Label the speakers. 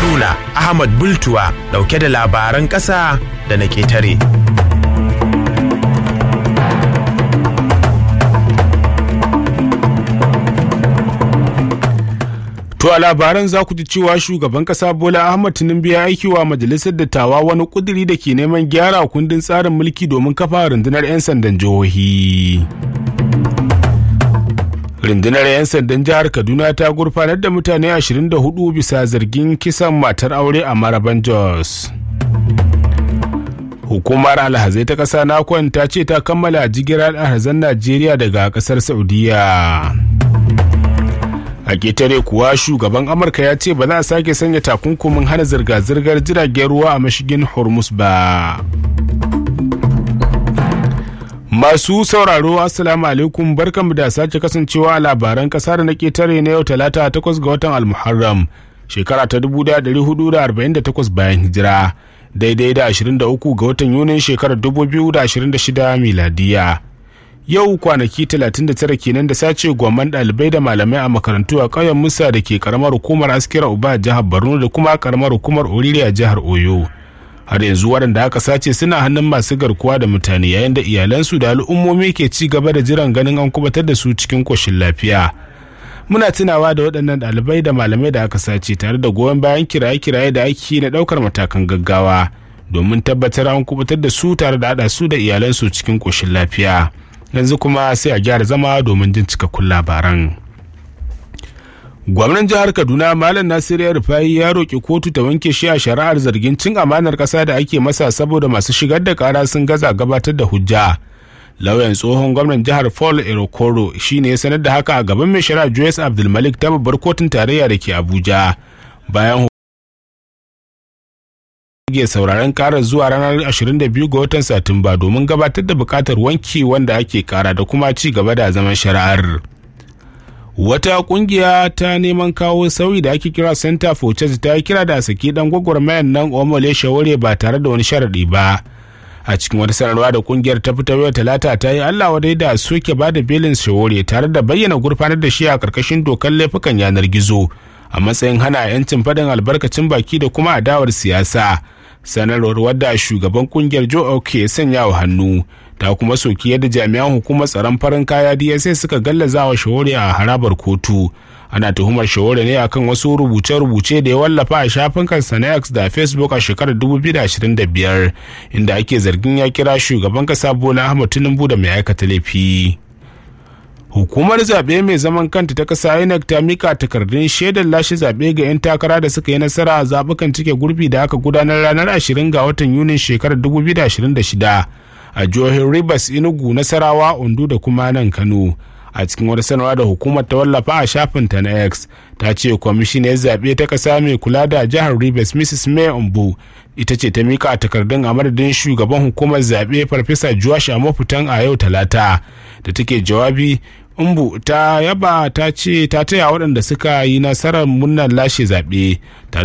Speaker 1: Haruna Ahmad Bultuwa dauke da labaran ƙasa da na ƙetare. To a labaran za ku ji cewa shugaban kasa Bola Ahmad Tinubu ya aiki wa majalisar dattawa wani kuduri da ke neman gyara kundin tsarin mulki domin kafa rundunar 'yan sandan jihohi. Rundunar 'yan sandan jihar Kaduna ta gurfanar da mutane 24 bisa zargin kisan matar aure a Maraban Jos. Hukumar alhazai ta ƙasa Nakon ta ce ta kammala jigilar alhazan Najeriya daga ƙasar Saudiya. A ƙetare kuwa shugaban Amurka ya ce ba za a sake sanya takunkumin hana zirga-zirgar jiragen ruwa a mashigin Hormuz ba. Masu sauraro assalamu alaikum barkanmu da sake kasancewa a labaran ƙasa da na ƙetare na yau talata 8 ga watan Almuharram shekara ta 1448 bayan hijira daidai da 23 ga watan Yunin shekarar 2026 miladiya. Yau kwanaki 39 kenan da sace gwamman ɗalibai da malamai a makarantu a ƙauyen Musa da ke karamar hukumar Askira Uba jihar Borno da kuma karamar hukumar Oriri a jihar Oyo. Har yanzu waɗanda aka sace suna hannun masu garkuwa da mutane yayin da iyalansu da al'ummomi ke ci gaba da jiran ganin an kubatar da su cikin ƙoshin lafiya. Muna tunawa da waɗannan ɗalibai da malamai da aka sace tare da goyon bayan kiraye-kiraye da ake na ɗaukar matakan gaggawa domin tabbatar an kubatar da su tare da haɗa su da iyalansu cikin ƙoshin lafiya. Yanzu kuma sai a gyara zama domin jin cikakkun labaran. Gwamnan jihar Kaduna Malam Nasiru Rufai ya roƙi kotu ta wanke shi a shari'ar zargin cin amanar ƙasa da ake masa saboda masu shigar da ƙara sun gaza gabatar da hujja. Lauyan tsohon gwamnan jihar Paul Erokoro shi ne ya sanar da haka a gaban mai shari'a Joyce Abdulmalik ta babbar kotun tarayya da ke Abuja. Bayan ke sauraron karar zuwa ranar 22 ga watan Satumba domin gabatar da bukatar wanki wanda ake kara da kuma ci gaba da zaman shari'ar. Wata kungiya ta neman kawo sauyi da ake kira Center for Change ta yi kira da saki dan gwagwarmayan nan Omole Shawore ba tare da wani sharadi ba. A cikin wata sanarwa da kungiyar ta fitar yau Talata ta yi Allah wadai da soke ba da belin Shawore tare da bayyana gurfanar da shi a karkashin dokar laifukan yanar gizo a matsayin hana 'yancin faɗin albarkacin baki da kuma adawar siyasa. Sanarwar wadda shugaban kungiyar Joe Oke sanya wa hannu ta kuma soki yadda jami'an hukumar tsaron farin kaya DSS suka gallaza wa Shawore a harabar kotu. Ana tuhumar Shawore ne akan wasu rubuce-rubuce da ya wallafa a shafin kansa na X da Facebook a shekarar 2025 inda ake zargin ya kira shugaban kasa Bola Ahmed Tinubu da mai aikata laifi. Hukumar zaɓe mai zaman kanta ta ƙasa INEC ta mika takardun shaidar lashe zaɓe ga 'yan takara da suka yi nasara a zaɓukan cike gurbi da aka gudanar ranar 20 ga watan Yunin shekarar 2026 a jihohin Rivers, Enugu, Nasarawa, Ondo da kuma nan Kano. A cikin wata sanarwa da hukumar ta wallafa a shafinta na X ta ce kwamishiniyar zaɓe ta ƙasa mai kula da jihar Rivers Mrs. May Ombu ita ce ta mika takardun a madadin shugaban hukumar zaɓe Farfesa Joash Amofutan a yau Talata da take jawabi. Umbu ta yaba ta ce ta taya waɗanda suka yi nasarar murnar lashe zaɓe